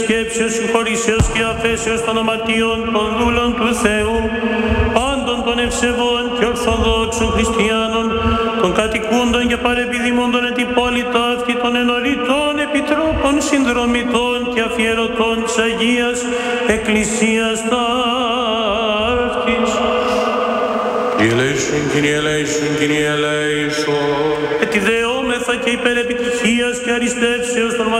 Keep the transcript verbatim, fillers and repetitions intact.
σκέψεως, συγχωρήσεως και αφέσεως των αμαρτιών των δούλων του Θεού, πάντων των ευσεβών και ορθοδόξων χριστιανών, των κατοικούντων και παρεπιδημούντων εν την πόλη ταύτη, των ενωρητών επιτρόπων, συνδρομητών και αφιερωτών της Αγίας Εκκλησίας ταύτης. Kyrie eleison, Kyrie eleison, Kyrie eleison. Ετιδεόμεθα και υπερ επιτυχίας και αριστεύσεως των